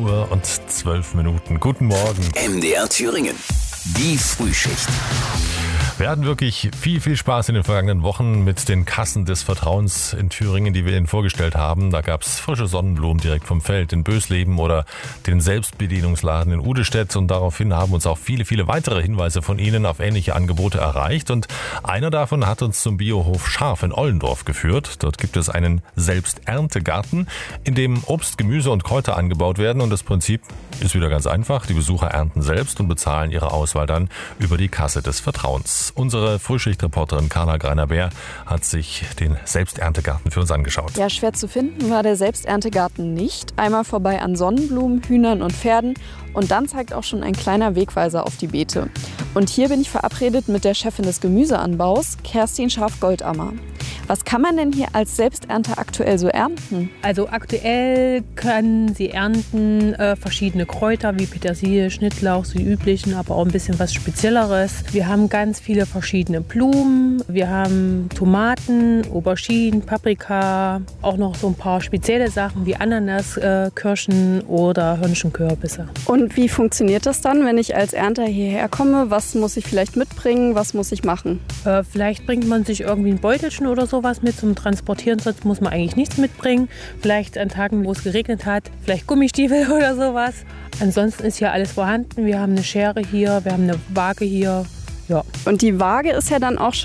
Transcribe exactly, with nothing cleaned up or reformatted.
Uhr und zwölf Minuten. Guten Morgen. M D R Thüringen. Die Frühschicht. Wir hatten wirklich viel, viel Spaß in den vergangenen Wochen mit den Kassen des Vertrauens in Thüringen, die wir Ihnen vorgestellt haben. Da gab es frische Sonnenblumen direkt vom Feld in Bösleben oder den Selbstbedienungsladen in Udestedt. Und daraufhin haben uns auch viele, viele weitere Hinweise von Ihnen auf ähnliche Angebote erreicht. Und einer davon hat uns zum Biohof Scharf in Ollendorf geführt. Dort gibt es einen Selbsterntegarten, in dem Obst, Gemüse und Kräuter angebaut werden. Und das Prinzip ist wieder ganz einfach. Die Besucher ernten selbst und bezahlen ihre Auswahl dann über die Kasse des Vertrauens. Unsere Frühschichtreporterin Carla Greiner-Beer hat sich den Selbsterntegarten für uns angeschaut. Ja, schwer zu finden war der Selbsterntegarten nicht. Einmal vorbei an Sonnenblumen, Hühnern und Pferden und dann zeigt auch schon ein kleiner Wegweiser auf die Beete. Und hier bin ich verabredet mit der Chefin des Gemüseanbaus, Kerstin Scharf-Goldammer. Was kann man denn hier als Selbsternte aktuell so ernten? Also aktuell können Sie ernten äh, verschiedene Kräuter wie Petersilie, Schnittlauch, so die üblichen, aber auch ein bisschen was Spezielleres. Wir haben ganz viele verschiedene Blumen, wir haben Tomaten, Auberginen, Paprika, auch noch so ein paar spezielle Sachen wie Ananas, äh, Kirschen oder Hörnchenkörbisse. Und wie funktioniert das dann, wenn ich als Ernter hierher komme? Was muss ich vielleicht mitbringen? Was muss ich machen? Äh, vielleicht bringt man sich irgendwie ein Beutelchen oder so was mit zum Transportieren, sonst muss man eigentlich nichts mitbringen. Vielleicht an Tagen, wo es geregnet hat, vielleicht Gummistiefel oder sowas. Ansonsten ist hier alles vorhanden. Wir haben eine Schere hier, wir haben eine Waage hier. Ja. Und die Waage ist ja dann auch schon